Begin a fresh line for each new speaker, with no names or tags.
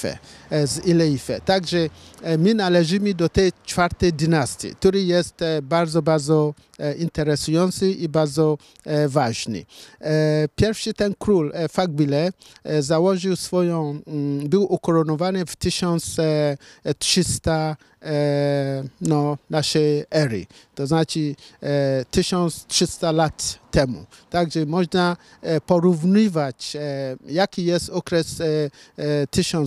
Ife, z Ile-Ife. Także my należymy do tej czwartej dynastii, który jest bardzo, bardzo interesujący i bardzo ważny. Pierwszy ten król Fagbile założył był ukoronowany w 1300 naszej ery, to znaczy 1300 lat temu. Także można porównywać, jaki jest okres 1000